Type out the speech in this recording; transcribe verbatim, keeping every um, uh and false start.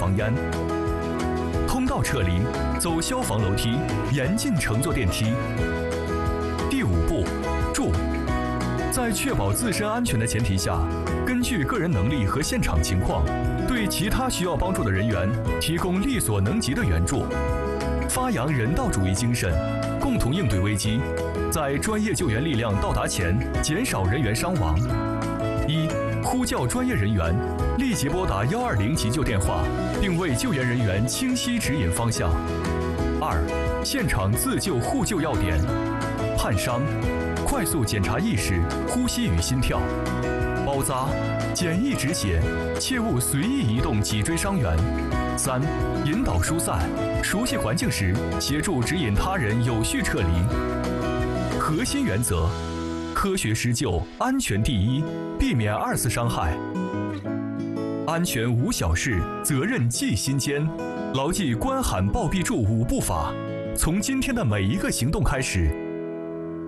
防烟。通道撤离，走消防楼梯，严禁乘坐电梯。第五步，助。在确保自身安全的前提下，根据个人能力和现场情况，对其他需要帮助的人员提供力所能及的援助，发扬人道主义精神，共同应对危机，在专业救援力量到达前减少人员伤亡。一、呼叫专业人员，立即拨打幺二零急救电话，并为救援人员清晰指引方向。二、现场自救互救要点：焊伤，快速检查意识、呼吸与心跳；包扎，简易止血，切勿随意移动脊椎伤员。三、引导疏散，熟悉环境时，协助指引他人有序撤离。核心原则：科学施救，安全第一，避免二次伤害。安全无小事，责任记心间。牢记关喊报必助五步法，从今天的每一个行动开始，